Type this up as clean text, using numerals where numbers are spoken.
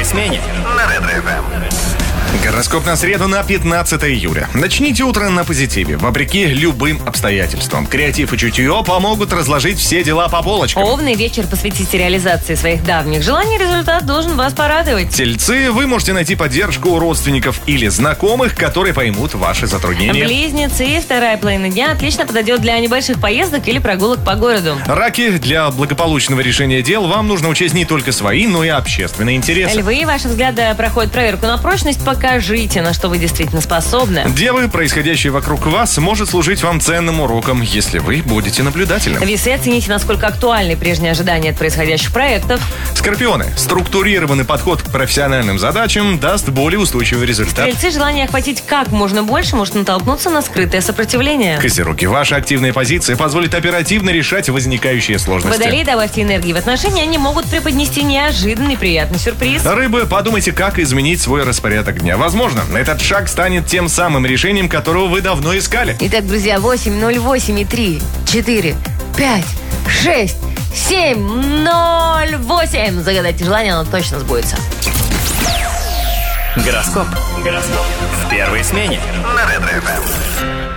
первой смене на Ретро-ФМ. Гороскоп на среду на 15 июля. Начните утро на позитиве, вопреки любым обстоятельствам. Креатив и чутье помогут разложить все дела по полочкам. Овны, вечер посвятите реализации своих давних желаний, результат должен вас порадовать. Тельцы, вы можете найти поддержку у родственников или знакомых, которые поймут ваши затруднения. Близнецы, вторая половина дня отлично подойдет для небольших поездок или прогулок по городу. Раки, для благополучного решения дел вам нужно учесть не только свои, но и общественные интересы. Львы, ваши взгляды проходят проверку на прочность, покажите, на что вы действительно способны. Девы, происходящее вокруг вас может служить вам ценным уроком, если вы будете наблюдательным. Весы, оцените, насколько актуальны прежние ожидания от происходящих проектов. Скорпионы, структурированный подход к профессиональным задачам даст более устойчивый результат. Стрельцы, желание охватить как можно больше может натолкнуться на скрытое сопротивление. Козероги, ваша активная позиция позволит оперативно решать возникающие сложности. Водолеи, добавьте энергии в отношения, они могут преподнести неожиданный приятный сюрприз. Рыбы, подумайте, как изменить свой распорядок дня. Возможно, этот шаг станет тем самым решением, которого вы давно искали. Итак, друзья, 8, 0, 8 и 3, 4, 5, 6, 7, 0, 8. Загадайте желание, оно точно сбудется. Гороскоп в первой смене на Ретро-ФМ.